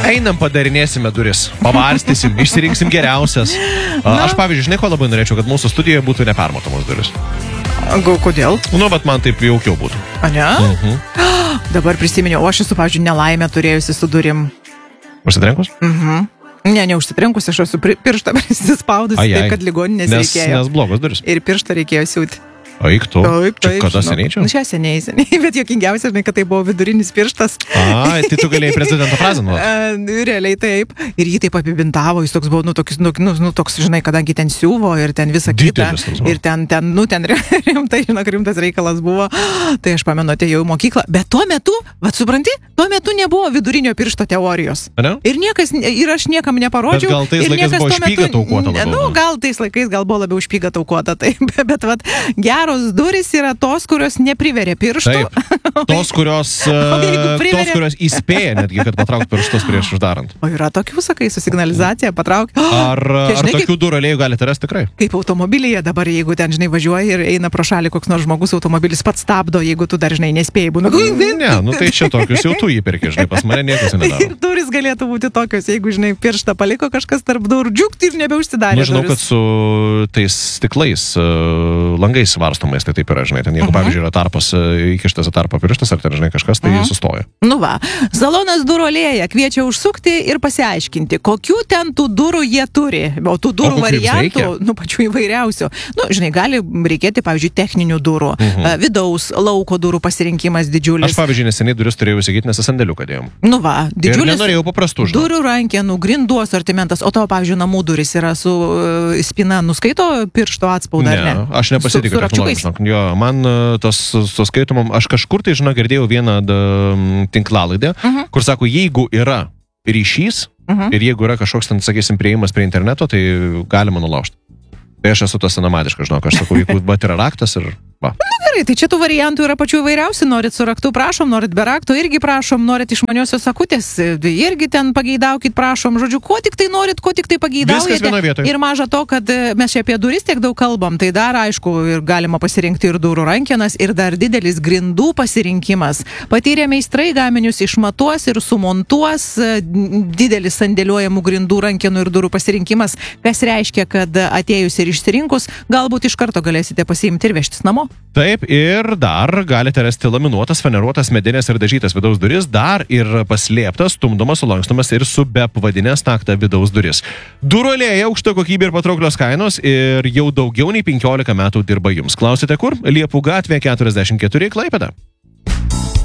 Einam padarinėsime duris, pavarstysim, išsirinksim geriausias. Aš, pavyzdžiui, žinai, ko labai norėčiau, kad mūsų studijoje būtų nepermatomos duris. Kodėl? Nu, bet man taip jaukiau būtų. A, ne? Dabar prisiminiau, aš esu, pavyzdžiui, nelaimę turėjusi su durim. Užsitrenkus? Ne, neužsitrenkus, aš esu pirštą prisispaudus, taip, kad ligoninės reikėjo. Nes blogos duris. Ir pirštą reikėjo siūti. Eik tu. Taip, kada seniai čia? Šią seniai, bet juokingiausia, žinai, kad tai buvo vidurinis pirštas. Tai tu galėjai prezidento frazę nuoti. Realiai taip. Ir jį taip apibintavo, jis toks buvo, toks, žinai, kadangi ten siuvo ir ten visą kitą. Ir ten rimtai, žinok, rimtas reikalas buvo. Tai aš pamenu, atėjau į mokyklą. Bet tuo metu, supranti, tuo metu nebuvo vidurinio piršto teorijos. Ir aš niekam neparodžiau. Bet gal tais laikais buvo špyga taukuota labiau. Gal tais laikais gal buvo labiau špyga taukuota. Bet gero durys yra tos, kurios nepriveria pirštų. Taip, tos, kurios įspėja netgi, kad patrauk pirštus prieš uždarant. O yra tokių, sakai, su signalizacija, patrauk. Ar tokių durų alėjų galite rasti tikrai? Kaip automobilyje dabar, jeigu ten, žinai, važiuoji ir eina pro šalį koks nors žmogus, automobilis pats stabdo, jeigu tu dar, žinai, nespėjai būna. Ne, tai čia tokius jau tu įperki, žinai, pas mane niekas nedaro. Ir durys galėtų būti tokios, jeigu, žinai, pirštą paliko kažkas tarp durų, džiukti ir nebeužsidarė. Žinau, kad su tais stiklais langais varstomais, tai taip yra, žinai, ten jeigu, pavyzdžiui, yra tarpas, įkištas į tarpą pirštas, ar ten, žinai, kažkas, tai sustoja. Nu va, salonas durų alėja kviečia užsukti ir pasiaiškinti, kokių ten tų durų jie turi, o tų durų variantų, pačių įvairiausių. Žinai, gali reikėti, pavyzdžiui, techninių durų, vidaus lauko durų pasirinkimas didžiulis. Aš, pavyzdžiui, neseniai duris turėjau įsigyti, nes sandėliuką dėjom. Nu va, didžiulis. Ir nenorėjau paprastų, žinai. Durų rankenų, grindų asortimentas, o tavo, pavyzdžiui, namų duris yra su spina, nuskaito piršto atspaudą, ar ne? Aš nepasitikiu technologijos. Jo, man tos skaitomam, aš kažkur tai, žinau, girdėjau vieną tinklalaidę, kur sako, jeigu yra ryšys ir jeigu yra kažkoks, ten, sakysim, prieimas prie interneto, tai galima nulaužti. Tai aš esu tas senamadiškas, žinau, aš sakau, jeigu yra raktas ir... Va. Na gerai, tai čia tų variantų yra pačių įvairiausių, norit su raktu prašom, norit be rakto irgi prašom, norit išmaniosios akutės, irgi ten pageidaukit prašom, žodžiu, ko tik tai norit, ko tik tai pageidaujate. Viskas vienoje vietoje. Ir maža to, kad mes čia apie duris tiek daug kalbam, tai dar aišku, ir galima pasirinkti ir durų rankenas, ir dar didelis grindų pasirinkimas. Patyrę meistrai gaminius išmatuos ir sumontuos, didelis sandėliuojamų grindų rankenų ir durų pasirinkimas, kas reiškia, kad atėjus ir išsirinkus, galbūt iš karto galėsite pasiimti ir vežtis namo. Taip, ir dar galite rasti laminuotas, faneruotas, medinės ir dažytas vidaus duris, dar ir paslėptas, stumdomas, sulankstomas ir su be pavadinės taktą vidaus duris. Durų alėja, aukšta kokybė ir patrauklios kainos ir jau daugiau nei 15 metų dirba jums. Klausite kur? Liepų gatvė 44, Klaipėda.